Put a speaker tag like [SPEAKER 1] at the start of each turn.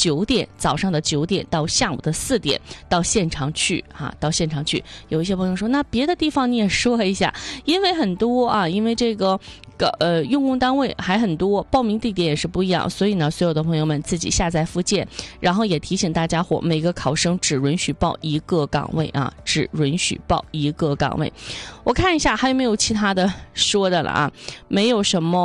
[SPEAKER 1] 9点，早上的9点到下午的4点到现场去到现场去。有一些朋友说，那别的地方你也说一下，因为很多因为这个用工单位还很多，报名地点也是不一样，所以呢，所有的朋友们自己下载附件，然后也提醒大家伙，每个考生只允许报1个岗位只允许报1个岗位。我看一下还有没有其他的说的了没有什么